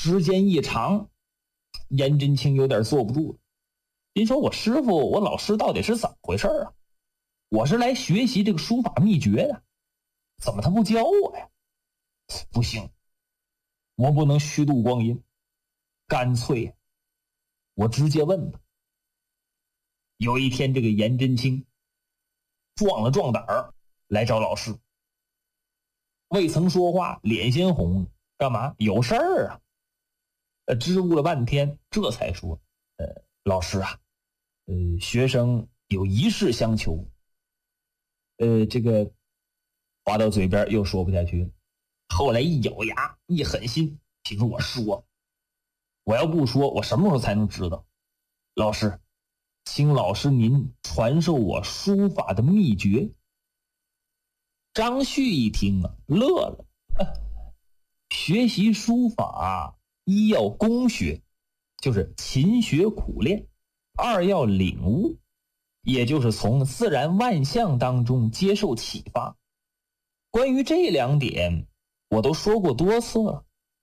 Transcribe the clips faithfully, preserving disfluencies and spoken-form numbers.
时间一长，颜真卿有点坐不住了。您说我师傅，我老师到底是怎么回事啊？我是来学习这个书法秘诀的，怎么他不教我呀？不行，我不能虚度光阴，干脆我直接问吧。有一天，这个颜真卿壮了壮胆儿来找老师，未曾说话，脸先红了，干嘛？有事儿啊？呃，支吾了半天，这才说：“呃，老师啊，呃，学生有一事相求。”呃，这个话到嘴边又说不下去了。后来一咬牙，一狠心，听说我说，我要不说，我什么时候才能知道？老师，请老师您传授我书法的秘诀。张旭一听啊，乐了。学习书法，一要攻学，就是勤学苦练；二要领悟，也就是从自然万象当中接受启发。关于这两点，我都说过多次了。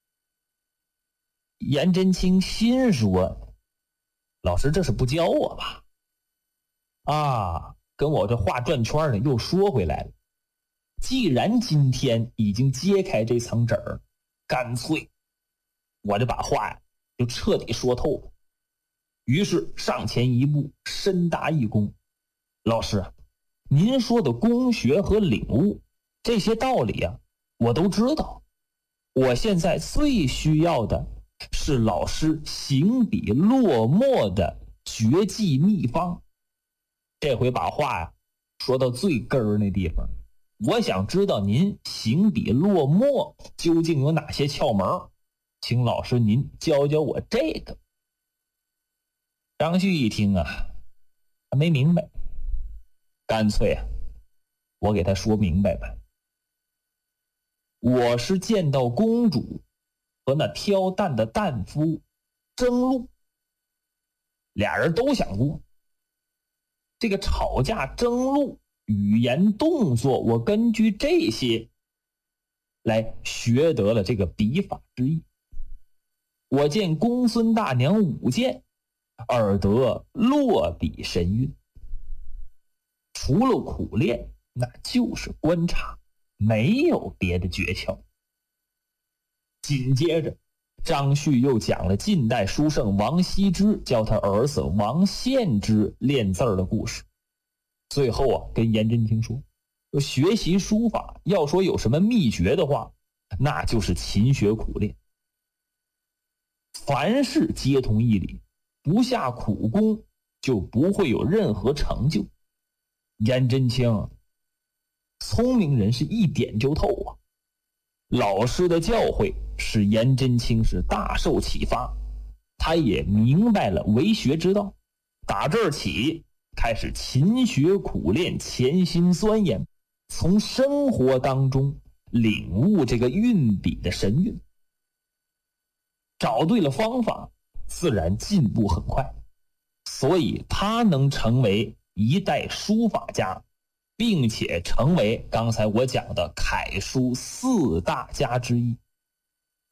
颜真卿心说：“老师这是不教我吧？”啊，跟我这话转圈呢，又说回来了。既然今天已经揭开这层纸儿，干脆我就把话呀就彻底说透了。于是上前一步，深答一躬：“老师，您说的攻学和领悟这些道理啊，我都知道。我现在最需要的是老师行笔落墨的绝技秘方。”这回把话呀说到最根儿那地方，我想知道您行笔落墨究竟有哪些窍门，请老师您教教我这个。张旭一听啊，他没明白，干脆啊，我给他说明白吧。我是见到公主和那挑担的担夫争路，俩人都想过。这个吵架争路，语言动作，我根据这些来学得了这个笔法之意。我见公孙大娘舞剑，而得落笔神韵。除了苦练，那就是观察，没有别的诀窍。紧接着张旭又讲了近代书圣王羲之教他儿子王献之练字的故事。最后啊，跟颜真卿说，学习书法要说有什么秘诀的话，那就是勤学苦练。凡事皆通一理，不下苦功就不会有任何成就。颜真卿聪明人是一点就透啊，老师的教诲使颜真卿是大受启发，他也明白了为学之道。打这儿起开始勤学苦练，潜心钻研，从生活当中领悟这个运笔的神韵。找对了方法，自然进步很快，所以他能成为一代书法家，并且成为刚才我讲的楷书四大家之一。